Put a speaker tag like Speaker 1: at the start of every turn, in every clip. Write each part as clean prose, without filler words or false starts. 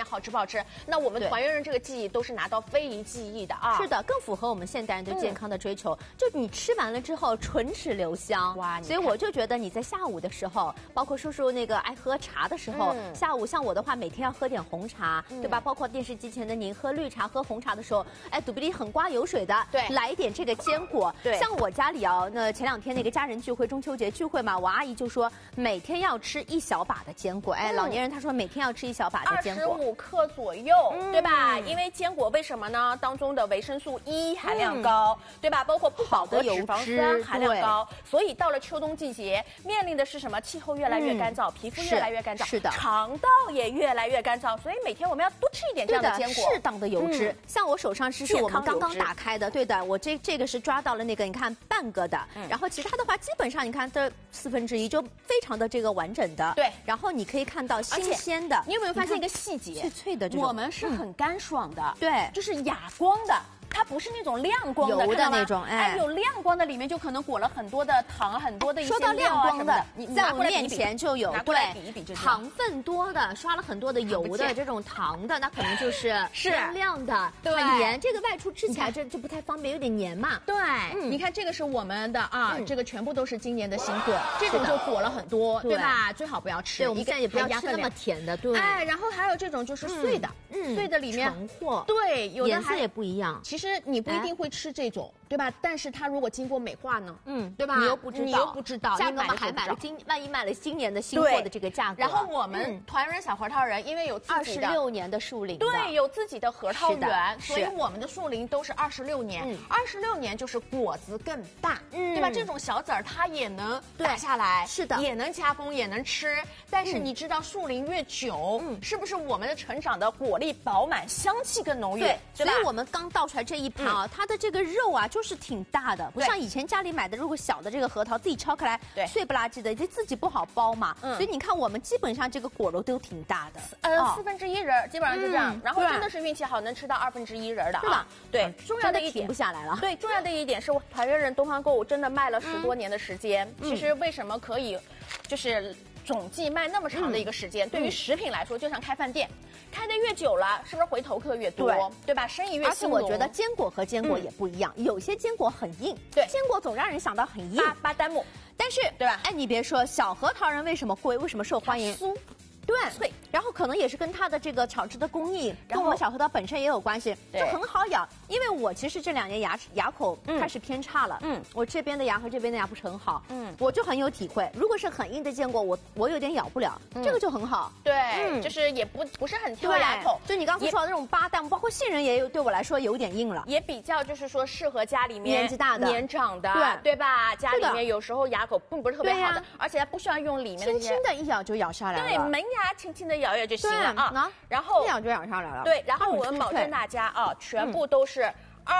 Speaker 1: 好吃不好吃。那我们团圆人这个记忆都是拿到非遗记忆的啊。
Speaker 2: 是的，更符合我们现代人对健康的追求。就你吃完了之后唇齿留香，哇！所以我就觉得你在下午的时候，包括叔叔那个爱喝茶的时候，下午像我的话，每天要喝点红茶，对吧？包括电视机前的您喝绿茶、喝红茶的时候，哎，肚皮里很刮油水的，
Speaker 1: 对，
Speaker 2: 来一点这个坚果。对，像我家里啊，那前2天那个家人聚会，中秋节聚会嘛，我阿姨就说每天要吃1小把的坚果。哎，老年人他说每天要吃1小把的坚果
Speaker 1: ，25克左右，对吧？因为坚果为什么呢？当中的维生素 E 含量高，对吧？包括不饱和脂肪酸含量高，所以到了秋冬季节，面临的是什么？气候越来越干燥，皮肤越来越干燥，
Speaker 2: 是的，
Speaker 1: 肠道也越来越干燥，所以每天我们要多吃一点这样的坚果，
Speaker 2: 适当的油脂。像我手上是我们刚刚打开的，对的，我这个是抓到了那个，你看半个的，然后其他的话基本上你看这1/4就非常的这个完整的，
Speaker 1: 对。
Speaker 2: 然后你可以看到新鲜的，
Speaker 1: 你有没有发现一个细节？
Speaker 2: 脆脆的这种，
Speaker 1: 我们是很干爽的，
Speaker 2: 对，
Speaker 1: 就是哑光的。它不是那种亮光的
Speaker 2: 油的那种，
Speaker 1: 哎，有亮光的里面就可能裹了很多的糖，很多的一些
Speaker 2: 说到亮光的，
Speaker 1: 你
Speaker 2: 在我面前就有，对，
Speaker 1: 比一比就
Speaker 2: 糖分多的，刷了很多的油的这种糖的，那可能就是亮的，
Speaker 1: 对，
Speaker 2: 黏。这个外出吃起来这就不太方便，有点黏嘛。
Speaker 1: 对，你看这个是我们的啊，这个全部都是今年的新货，这种就裹了很多，对吧？最好不要吃，
Speaker 2: 对，我们现在也不要吃那么甜的，对。
Speaker 1: 哎，然后还有这种就是碎的，碎的里面
Speaker 2: 成货，
Speaker 1: 对，有的
Speaker 2: 颜色也不一样。
Speaker 1: 其实你不一定会吃这种，对吧？但是它如果经过美化呢，
Speaker 2: 对吧？你又不知道，
Speaker 1: 价格
Speaker 2: 还买了万一买了今年的新货的这个价格。
Speaker 1: 然后我们团圆人小核桃人，因为有自己的
Speaker 2: 26年的树龄，
Speaker 1: 对，有自己的核桃园，所以我们的树龄都是26年，26年就是果子更大，对吧？这种小籽儿它也能打下来，
Speaker 2: 是的，
Speaker 1: 也能加工，也能吃。但是你知道树龄越久，是不是我们的成长的果粒饱满，香气更浓郁？
Speaker 2: 对，所以我们刚倒出来这一盘啊，它的这个肉啊就是挺大的，不像以前家里买的，如果小的这个核桃自己敲开来，碎不拉几的，这自己不好剥嘛。所以你看我们基本上这个果肉都挺大的
Speaker 1: ，1/4仁基本上就这样。然后真的是运气好，能吃到1/2仁的，
Speaker 2: 是吧？
Speaker 1: 对，重要的一点
Speaker 2: 停不下来了。
Speaker 1: 对，重要的一点是团圆人东方购物真的卖了10多年的时间。其实为什么可以，就是总计卖那么长的一个时间？对于食品来说，就像开饭店，开的越久了，是不是回头客越多？对吧？生意越兴隆。
Speaker 2: 而且我觉得坚果和坚果也不一样，有些坚果很硬，
Speaker 1: 对，
Speaker 2: 坚果总让人想到很硬，
Speaker 1: 巴旦木。
Speaker 2: 但是，
Speaker 1: 对吧？
Speaker 2: 哎，你别说，小核桃仁为什么贵？为什么受欢迎？
Speaker 1: 酥。
Speaker 2: 对，脆，然后可能也是跟它的这个炒制的工艺，跟我们小核桃本身也有关系，就很好咬。因为我其实这2年牙口开始偏差了，我这边的牙和这边的牙不是很好，我就很有体会。如果是很硬的坚果，我有点咬不了，这个就很好。
Speaker 1: 对，就是也不是很挑牙口。
Speaker 2: 就你刚才说的那种巴旦，包括杏仁也有，对我来说有点硬了，
Speaker 1: 也比较就是说适合家里面
Speaker 2: 年纪大的、
Speaker 1: 年长的，对吧？家里面有时候牙口并不是特别好的，而且不需要用里面的
Speaker 2: 轻轻的一咬就咬下来了。
Speaker 1: 对，门牙轻轻的咬就行了啊，然后
Speaker 2: 一咬就咬上来了。
Speaker 1: 对，然后我们保证大家啊，全部都是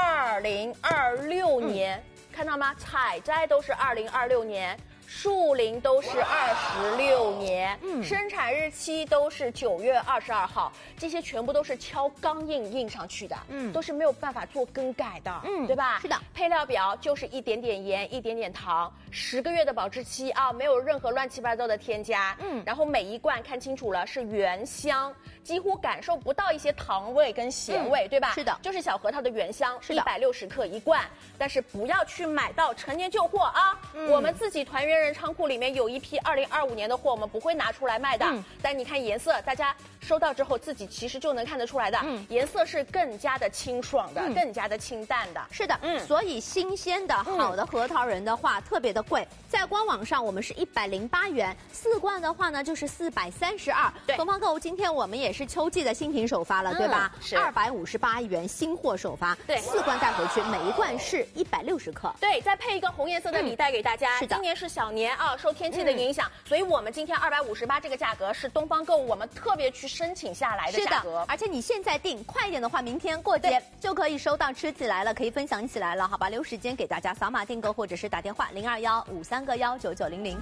Speaker 1: 2026年，看到吗？采摘都是2026年。树龄都是26年，生产日期都是9月22号，这些全部都是敲钢印上去的，都是没有办法做更改的，对吧？
Speaker 2: 是的。
Speaker 1: 配料表就是一点点盐，一点点糖，10个月的保质期啊，没有任何乱七八糟的添加，然后每一罐看清楚了是原香，几乎感受不到一些糖味跟咸味，对吧？
Speaker 2: 是的，
Speaker 1: 就是小核桃的原香，
Speaker 2: 是的
Speaker 1: 160克一罐，但是不要去买到陈年旧货啊，我们自己团圆人仓库里面有一批2025年的货，我们不会拿出来卖的。但你看颜色，大家收到之后自己其实就能看得出来的，颜色是更加的清爽的，更加的清淡的。
Speaker 2: 是的，所以新鲜的好的核桃仁的话特别的贵，在官网上我们是108元，4罐的话呢就是432。
Speaker 1: 对，
Speaker 2: 东方购物今天我们也是秋季的新品首发了，对吧？
Speaker 1: 是
Speaker 2: 258元新货首发，
Speaker 1: 对
Speaker 2: ，4罐带回去，每一罐是160克。
Speaker 1: 对，再配一个红颜色的礼袋给大家。
Speaker 2: 是的，
Speaker 1: 今年是小年啊，受天气的影响，所以我们今天258这个价格是东方购物我们特别去申请下来的价格。
Speaker 2: 而且你现在订，快一点的话，明天过节就可以收到，吃起来了，可以分享起来了，好吧？留时间给大家扫码订购，或者是打电话02153个19900。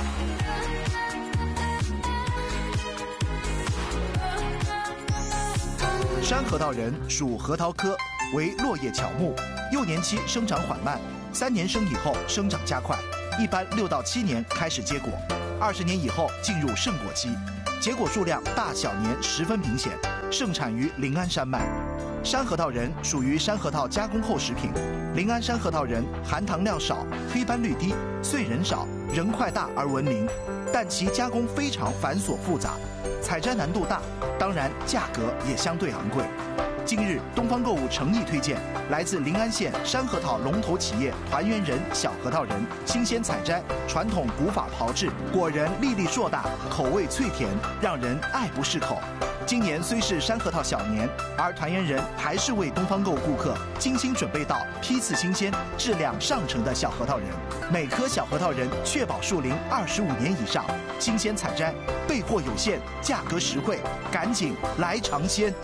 Speaker 3: 山核桃仁属核桃科，为落叶乔木，幼年期生长缓慢，3年生以后生长加快，一般6到7年开始结果，20年以后进入盛果期。 结果数量大小年十分明显，盛产于临安山脉。山核桃仁属于山核桃加工后食品，临安山核桃仁含糖量少，黑斑率低，穗仁少，仁块大而闻名，但其加工非常繁琐复杂，采摘难度大，当然价格也相对昂贵。近日，东方购物诚意推荐来自临安县山核桃龙头企业团圆仁小核桃仁，新鲜采摘，传统古法炮制，果仁粒粒硕大，口味脆甜，让人爱不释口。今年虽是山核桃小年，而团圆仁还是为东方购顾客精心准备到批次新鲜、质量上乘的小核桃仁。每颗小核桃仁确保树龄25年以上，新鲜采摘，备货有限，价格实惠，赶紧来尝鲜。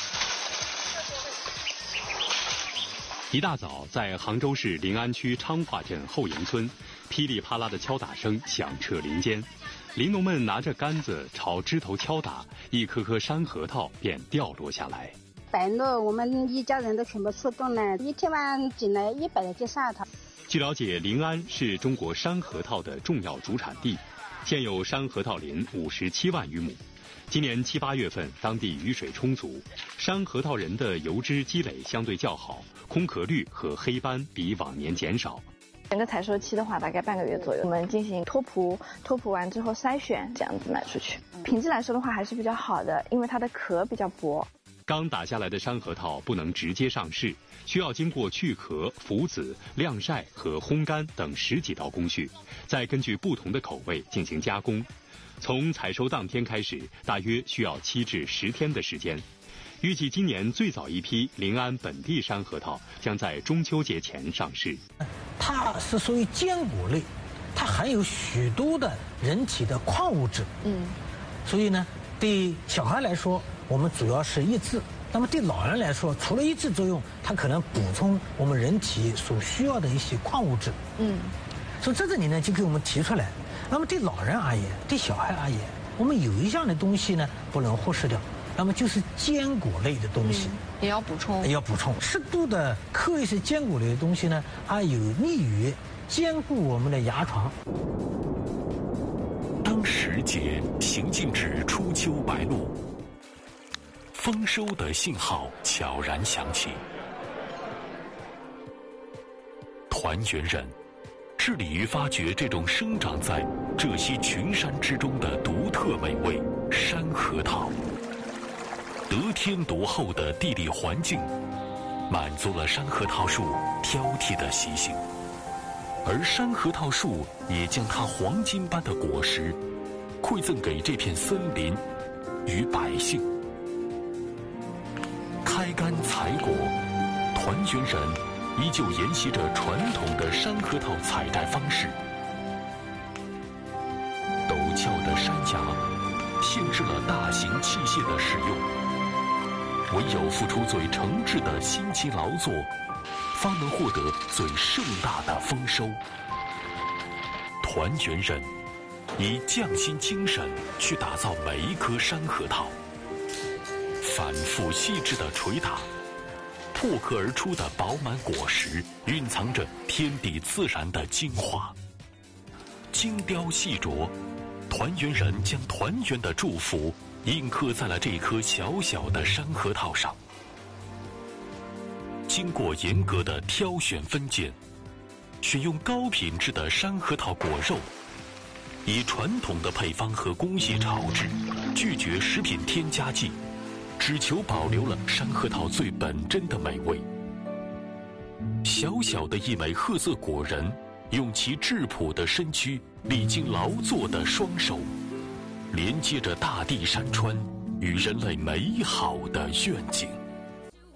Speaker 4: 一大早，在杭州市临安区昌化镇后营村，噼里啪啦的敲打声响彻林间。林农们拿着杆子朝枝头敲打，一颗颗山核桃便掉落下来。
Speaker 5: 白露，我们一家人都全部出动了，一天晚进来100多斤山核桃。
Speaker 4: 据了解，临安是中国山核桃的重要主产地，现有山核桃林57万余亩。今年7、8月份，当地雨水充足，山核桃仁的油脂积累相对较好，空壳率和黑斑比往年减少。
Speaker 6: 整个采收期的话，大概半个月左右，我们进行脱圃，脱圃完之后筛选，这样子卖出去。品质来说的话，还是比较好的，因为它的壳比较薄。
Speaker 4: 刚打下来的山核桃不能直接上市，需要经过去壳、浮籽、晾晒和烘干等10几道工序，再根据不同的口味进行加工。从采收当天开始，大约需要7至10天的时间。预计今年最早一批临安本地山核桃将在中秋节前上市。
Speaker 7: 它是属于坚果类，它含有许多的人体的矿物质。所以呢，对小孩来说，我们主要是益智；那么对老人来说，除了益智作用，它可能补充我们人体所需要的一些矿物质。所以在这里呢，就给我们提出来。那么对老人而言，对小孩而言，我们有一项的东西呢不能忽视掉，那么就是坚果类的东西，
Speaker 6: 也要补充。
Speaker 7: 要补充适度的嗑一些坚果类的东西呢，还有利于坚固我们的牙床。
Speaker 8: 当时节行进至初秋白露，丰收的信号悄然响起。团圆人致力于发掘这种生长在浙西群山之中的独特美味山核桃。得天独厚的地理环境，满足了山核桃树挑剔的习性，而山核桃树也将它黄金般的果实馈赠给这片森林与百姓。开竿采果，团圆人依旧沿袭着传统的山核桃采摘方式。陡峭的山崖限制了大型器械的使用，唯有付出最诚挚的辛勤劳作，方能获得最盛大的丰收。团圆人以匠心精神去打造每一颗山核桃，反复细致的捶打，破壳而出的饱满果实蕴藏着天地自然的精华。精雕细琢，团圆人将团圆的祝福印刻在了这颗小小的山核桃上。经过严格的挑选分拣，选用高品质的山核桃果肉，以传统的配方和工艺炒制，拒绝食品添加剂，只求保留了山核桃最本真的美味。小小的一枚褐色果仁，用其质朴的身躯，历经劳作的双手，连接着大地山川与人类美好的愿景。